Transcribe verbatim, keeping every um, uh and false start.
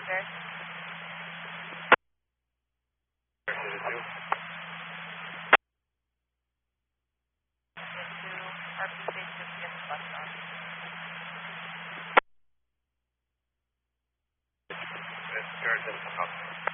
sir. Into R P base just get bus on. It's Georgia.